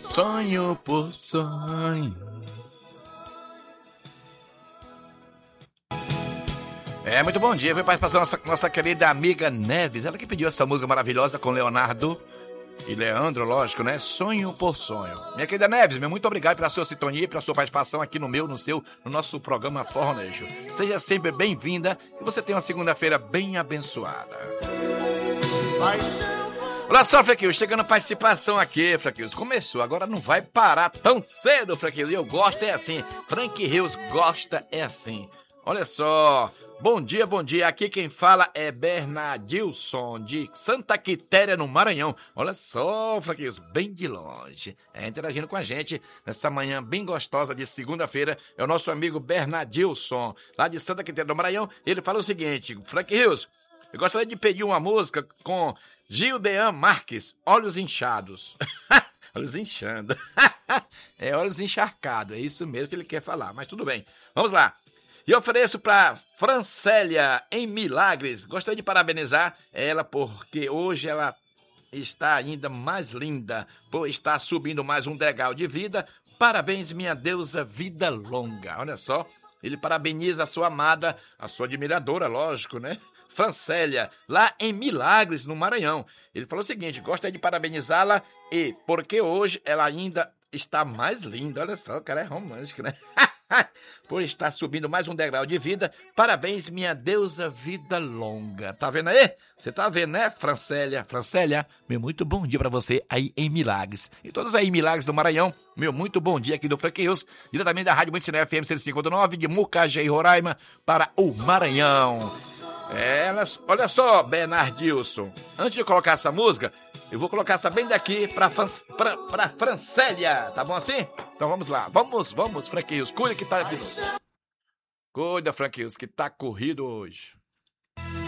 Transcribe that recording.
Sonho por sonho. Muito bom dia. Foi participação da nossa querida amiga Neves. Ela que pediu essa música maravilhosa com Leonardo e Leandro, lógico, né? Sonho por sonho. Minha querida Neves, muito obrigado pela sua sintonia e pela sua participação aqui no nosso programa Forronejo. Seja sempre bem-vinda e você tenha uma segunda-feira bem abençoada. Olha só, Fraquilhos, chegando a participação aqui, Fraquilhos. Começou, agora não vai parar tão cedo, Fraquilhos. Eu gosto é assim. Frank Rios gosta é assim. Olha só. Bom dia, bom dia. Aqui quem fala é Bernadilson, de Santa Quitéria, no Maranhão. Olha só, Fraquilhos, bem de longe. Interagindo com a gente nessa manhã bem gostosa de segunda-feira. É o nosso amigo Bernadilson, lá de Santa Quitéria, do Maranhão. Ele fala o seguinte: Fraquilhos, eu gostaria de pedir uma música com Gildean Marques, Olhos Inchados. Olhos inchando. Olhos encharcados. É isso mesmo que ele quer falar, mas tudo bem. Vamos lá. E ofereço para Francélia, em Milagres. Gostaria de parabenizar ela porque hoje ela está ainda mais linda, por estar subindo mais um degrau de vida. Parabéns, minha deusa, vida longa. Olha só, ele parabeniza a sua amada, a sua admiradora, lógico, né? Francélia, lá em Milagres, no Maranhão. Ele falou o seguinte: gostaria de parabenizá-la e porque hoje ela ainda está mais linda. Olha só, o cara é romântico, né? Por estar subindo mais um degrau de vida. Parabéns, minha deusa, vida longa. Tá vendo aí? Você tá vendo, né, Francélia? Francélia, meu muito bom dia pra você aí em Milagres. E todos aí em Milagres do Maranhão, meu muito bom dia aqui do Frank Rios, diretamente da Rádio Muito FM 105.9 de Mucajaí, Roraima, para o Maranhão. Olha só, Bernardilson. Antes de eu colocar essa música, eu vou colocar essa bem daqui pra Francélia. Tá bom assim? Então vamos lá. Vamos, Frank Rios. Cuida que tá vindo. Cuida, Frank Rios, que tá corrido hoje.